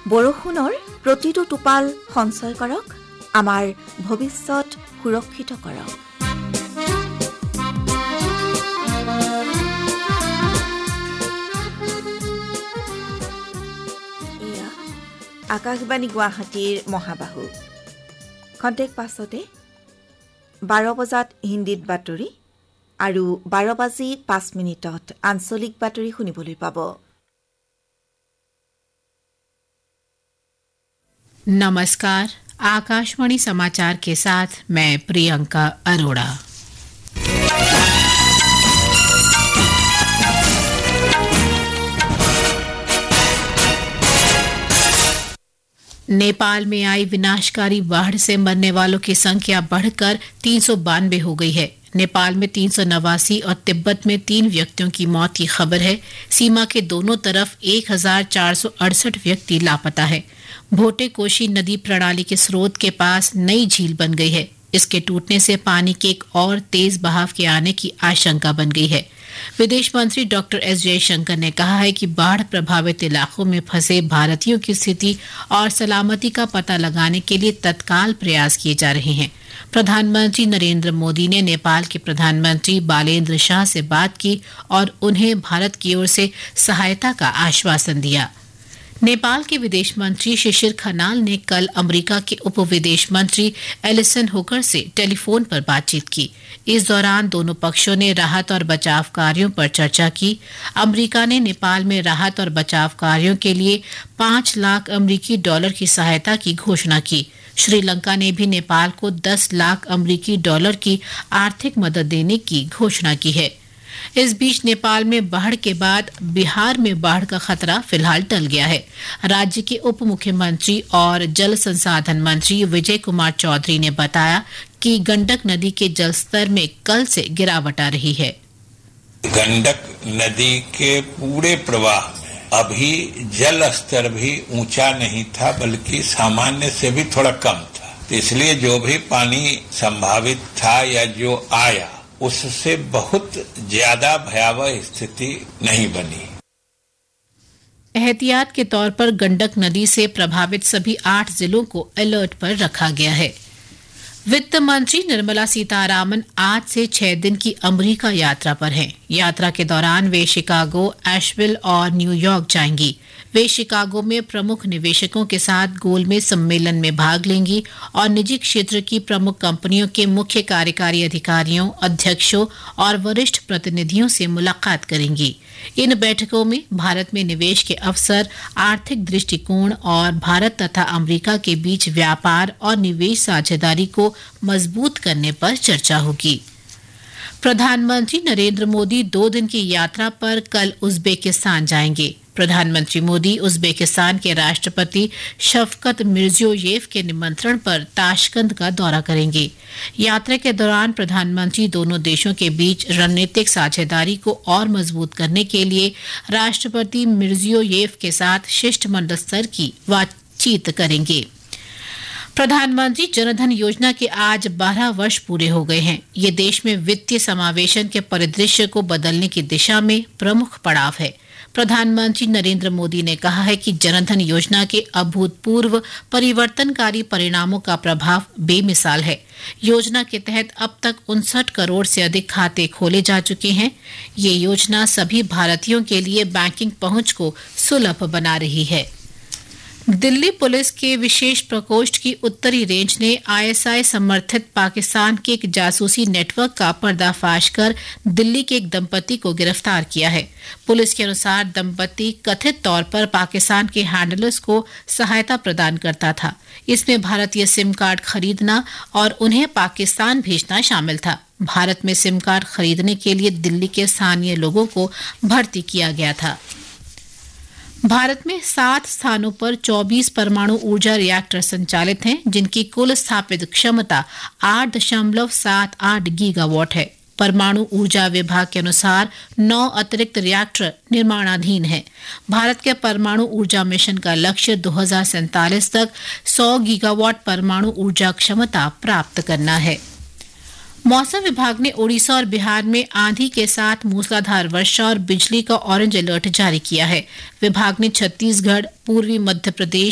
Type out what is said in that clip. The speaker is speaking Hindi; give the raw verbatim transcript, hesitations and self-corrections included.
বৰষুণৰ প্ৰতিটো টোপাল সঞ্চয় কৰক, আমাৰ ভৱিষ্যত সুৰক্ষিত কৰক। এয়া আকাশবাণী গুৱাহাটীৰ মহাবাহু। খন্তেক পাছতে বাৰ বজাত হিন্দীত বাতৰি আৰু বাৰ বাজি পাঁচ মিনিটত আঞ্চলিক বাতৰি শুনিবলৈ পাব। नमस्कार, आकाशवाणी समाचार के साथ मैं प्रियंका अरोड़ा। नेपाल में आई विनाशकारी बाढ़ से मरने वालों की संख्या बढ़कर तीन सौ बानवे हो गई है। नेपाल में तीन सौ नवासी और तिब्बत में तीन व्यक्तियों की मौत की खबर है। सीमा के दोनों तरफ एक हजार चार सौ अड़सठ व्यक्ति लापता है। भोटे कोशी नदी प्रणाली के स्रोत के पास नई झील बन गई है। इसके टूटने से पानी के एक और तेज बहाव के आने की आशंका बन गई है। विदेश मंत्री डॉक्टर एस जयशंकर ने कहा है कि बाढ़ प्रभावित इलाकों में फंसे भारतीयों की स्थिति और सलामती का पता लगाने के लिए तत्काल प्रयास किए जा रहे हैं। प्रधानमंत्री नरेंद्र मोदी ने नेपाल के प्रधानमंत्री बालेंद्र शाह से बात की और उन्हें भारत की ओर से सहायता का आश्वासन दिया। नेपाल के विदेश मंत्री शिशिर खनाल ने कल अमेरिका के उप विदेश मंत्री एलिसन हुकर से टेलीफोन पर बातचीत की। इस दौरान दोनों पक्षों ने राहत और बचाव कार्यों पर चर्चा की। अमेरिका ने नेपाल में राहत और बचाव कार्यों के लिए पांच लाख अमेरिकी डॉलर की सहायता की घोषणा की। श्रीलंका ने भी नेपाल को दस लाख अमेरिकी डॉलर की आर्थिक मदद देने की घोषणा की है। इस बीच नेपाल में बाढ़ के बाद बिहार में बाढ़ का खतरा फिलहाल टल गया है। राज्य के उप मुख्यमंत्री और जल संसाधन मंत्री विजय कुमार चौधरी ने बताया कि गंडक नदी के जलस्तर में कल से गिरावट आ रही है। गंडक नदी के पूरे प्रवाह में अभी जल स्तर भी ऊंचा नहीं था, बल्कि सामान्य से भी थोड़ा कम था। तो इसलिए जो भी पानी संभावित था या जो आया उससे बहुत ज्यादा भयावह स्थिति नहीं बनी। एहतियात के तौर पर गंडक नदी से प्रभावित सभी आठ जिलों को अलर्ट पर रखा गया है। वित्त मंत्री निर्मला सीतारामन आज से छह दिन की अमेरिका यात्रा पर हैं। यात्रा के दौरान वे शिकागो, एशविल और न्यूयॉर्क जाएंगी। वे शिकागो में प्रमुख निवेशकों के साथ गोलमेज सम्मेलन में भाग लेंगी और निजी क्षेत्र की प्रमुख कंपनियों के मुख्य कार्यकारी अधिकारियों, अध्यक्षों और वरिष्ठ प्रतिनिधियों से मुलाकात करेंगी। इन बैठकों में भारत में निवेश के अवसर, आर्थिक दृष्टिकोण और भारत तथा अमेरिका के बीच व्यापार और निवेश साझेदारी को मजबूत करने पर चर्चा होगी। प्रधानमंत्री नरेंद्र मोदी दो दिन की यात्रा पर कल उज्बेकिस्तान जाएंगे। प्रधानमंत्री मोदी उज्बेकिस्तान के राष्ट्रपति शफकत मिर्जियोयेव के निमंत्रण पर ताशकंद का दौरा करेंगे। यात्रा के दौरान प्रधानमंत्री दोनों देशों के बीच रणनीतिक साझेदारी को और मजबूत करने के लिए राष्ट्रपति मिर्जियोयेव के साथ शिष्टमंडल स्तर की बातचीत करेंगे। प्रधानमंत्री जनधन योजना के आज बारह वर्ष पूरे हो गए हैं। ये देश में वित्तीय समावेशन के परिदृश्य को बदलने की दिशा में प्रमुख पड़ाव है। प्रधानमंत्री नरेंद्र मोदी ने कहा है कि जनधन योजना के अभूतपूर्व परिवर्तनकारी परिणामों का प्रभाव बेमिसाल है। योजना के तहत अब तक उनसठ करोड़ से अधिक खाते खोले जा चुके हैं। ये योजना सभी भारतीयों के लिए बैंकिंग पहुंच को सुलभ बना रही है। दिल्ली पुलिस के विशेष प्रकोष्ठ की उत्तरी रेंज ने आईएसआई समर्थित पाकिस्तान के एक जासूसी नेटवर्क का पर्दाफाश कर दिल्ली के एक दंपति को गिरफ्तार किया है। पुलिस के अनुसार दंपति कथित तौर पर पाकिस्तान के हैंडलर्स को सहायता प्रदान करता था। इसमें भारतीय सिम कार्ड खरीदना और उन्हें पाकिस्तान भेजना शामिल था। भारत में सिम कार्ड खरीदने के लिए दिल्ली के स्थानीय लोगों को भर्ती किया गया था। भारत में सात स्थानों पर चौबीस परमाणु ऊर्जा रिएक्टर संचालित हैं, जिनकी कुल स्थापित क्षमता आठ दशमलव सात आठ गीगावाट है। परमाणु ऊर्जा विभाग के अनुसार नौ अतिरिक्त रिएक्टर निर्माणाधीन हैं। भारत के परमाणु ऊर्जा मिशन का लक्ष्य दो हज़ार सैंतालीस तक सौ गीगावाट परमाणु ऊर्जा क्षमता प्राप्त करना है। मौसम विभाग ने ओडिशा और बिहार में आंधी के साथ मूसलाधार वर्षा और बिजली का ऑरेंज अलर्ट जारी किया है। विभाग ने छत्तीसगढ़, पूर्वी मध्य प्रदेश,